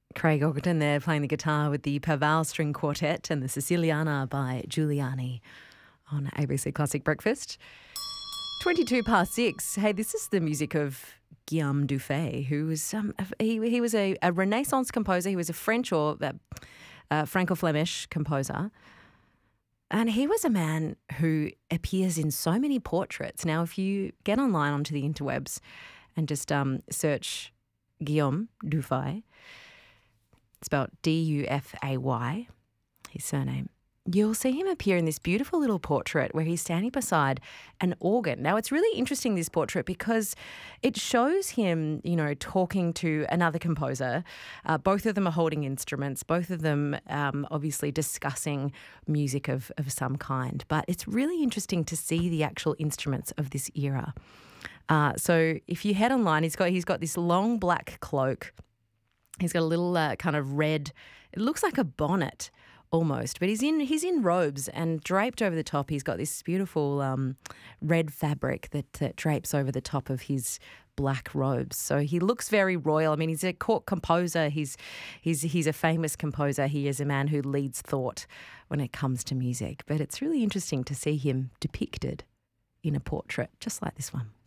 Craig Ogden there playing the guitar with the Paval String Quartet and the Siciliana by Giuliani on ABC Classic Breakfast. 22 past 6. Hey, this is the music of Guillaume Dufay, who was he was a Renaissance composer. He was a French or Franco-Flemish composer. And he was a man who appears in so many portraits. Now, if you get online onto the interwebs and just search Guillaume Dufay, spelled D-U-F-A-Y, his surname, you'll see him appear in this beautiful little portrait where he's standing beside an organ. Now, it's really interesting, this portrait, because it shows him, talking to another composer. Both of them are holding instruments, both of them obviously discussing music of some kind. But it's really interesting to see the actual instruments of this era. So if you head online, he's got this long black cloak. He's got a little kind of red, it looks like a bonnet almost, but he's in robes, and draped over the top he's got this beautiful red fabric that drapes over the top of his black robes. So he looks very royal. I mean, he's a court composer. He's a famous composer. He is a man who leads thought when it comes to music. But it's really interesting to see him depicted in a portrait just like this one.